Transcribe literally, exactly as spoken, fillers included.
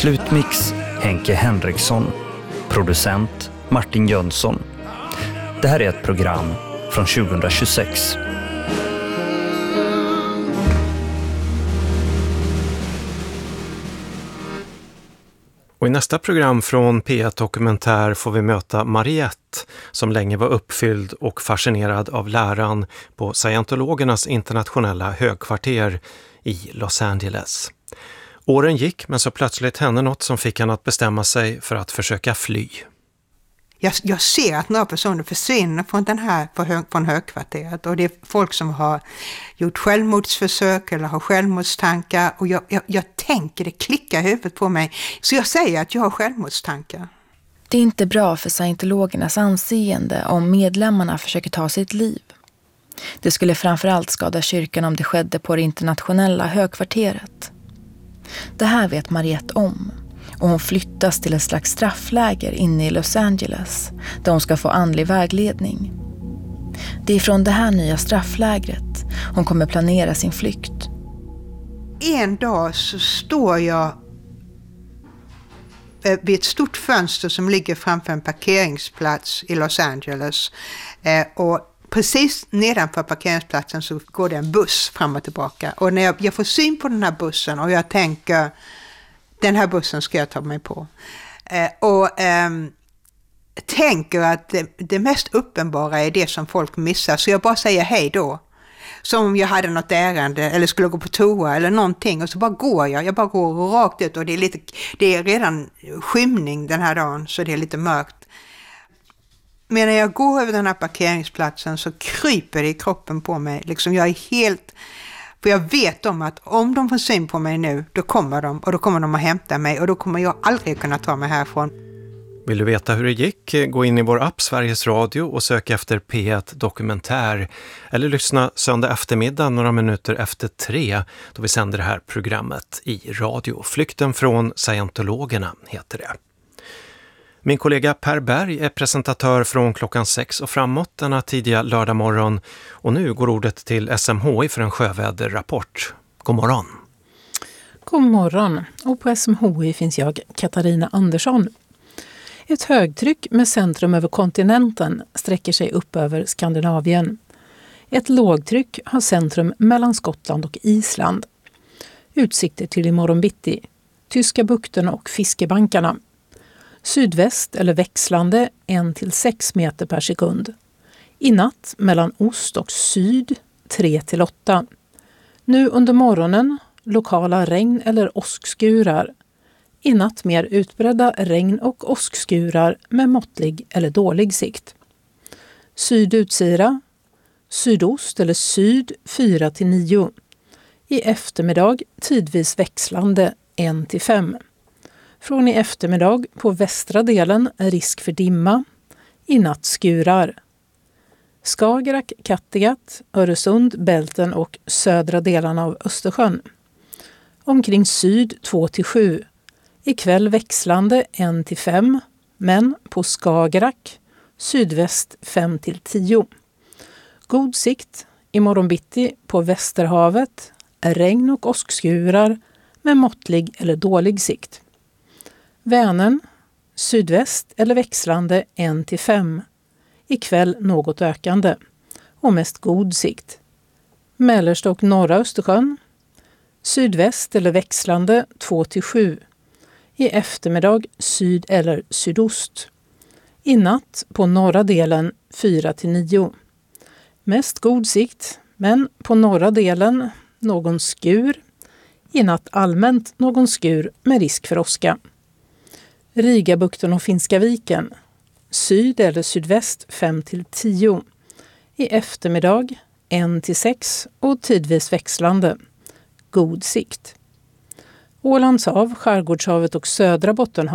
Slutmix Henke Henriksson. Producent Martin Jönsson. Det här är ett program från tjugohundratjugosex. Och i nästa program från P ett Dokumentär får vi möta Mariette som länge var uppfylld och fascinerad av läran på scientologernas internationella högkvarter i Los Angeles. Åren gick, men så plötsligt hände något som fick henne att bestämma sig för att försöka fly. Jag, jag ser att några personer försvinner från, den här, från högkvarteret, och det är folk som har gjort självmordsförsök eller har självmordstankar, och jag, jag, jag tänker, det klickar i huvudet på mig, så jag säger att jag har självmordstankar. Det är inte bra för scientologernas anseende om medlemmarna försöker ta sitt liv. Det skulle framförallt skada kyrkan om det skedde på det internationella högkvarteret. Det här vet Mariette om, och hon flyttas till ett slags straffläger inne i Los Angeles där hon ska få andlig vägledning. Det är från det här nya strafflägret hon kommer planera sin flykt. En dag så står jag vid ett stort fönster som ligger framför en parkeringsplats i Los Angeles, och precis nedanför parkeringsplatsen så går det en buss fram och tillbaka. Och när jag, jag får syn på den här bussen och jag tänker, den här bussen ska jag ta mig på. Eh, och eh, tänker att det, det mest uppenbara är det som folk missar. Så jag bara säger hej då. Som om jag hade något ärende eller skulle gå på toa eller någonting. Och så bara går jag. Jag bara går rakt ut, och det är, lite, det är redan skymning den här dagen, så det är lite mörkt. Men när jag går över den här parkeringsplatsen så kryper det i kroppen på mig. Liksom jag är helt... För jag vet om att om de får syn på mig nu, då kommer de. Och då kommer de att hämta mig. Och då kommer jag aldrig kunna ta mig härifrån. Vill du veta hur det gick? Gå in i vår app Sveriges Radio och sök efter P ett Dokumentär. Eller lyssna söndag eftermiddag några minuter efter tre, då vi sänder det här programmet i radio. Flykten från scientologerna heter det. Min kollega Per Berg är presentatör från klockan sex och framåt denna tidiga lördag morgon. Och nu går ordet till S M H I för en sjöväderrapport. God morgon. God morgon. Och på S M H I finns jag, Katarina Andersson. Ett högtryck med centrum över kontinenten sträcker sig upp över Skandinavien. Ett lågtryck har centrum mellan Skottland och Island. Utsikter till imorgon bitti. Tyska bukten och fiskebankarna. Sydväst eller växlande en till sex meter per sekund. I natt mellan ost och syd tre till åtta. Nu under morgonen lokala regn- eller åskskurar. I natt mer utbredda regn- och åskskurar med måttlig eller dålig sikt. Sydutsira. Sydost eller syd fyra till nio. I eftermiddag tidvis växlande en till fem. Från i eftermiddag på västra delen är risk för dimma. I natt skurar. Skagerrak, Kattegatt, Öresund, Bälten och södra delarna av Östersjön. Omkring syd två till sju. Ikväll växlande en till fem. Men på Skagerrak, sydväst fem till tio. God sikt. Imorgon bitti på Västerhavet är regn- och åskskurar med måttlig eller dålig sikt. Vänern, sydväst eller växlande en till fem. Ikväll något ökande och mest god sikt. Mellersta och norra Östersjön, sydväst eller växlande två till sju. I eftermiddag syd eller sydost. I natt på norra delen fyra till nio. Mest god sikt, men på norra delen någon skur. I natt allmänt någon skur med risk för åska. Rigabukten och Finska viken. Syd eller sydväst fem till tio. I eftermiddag en till sex och tidvis växlande. God sikt. Ålands hav, Skärgårdshavet och södra Bottenhavet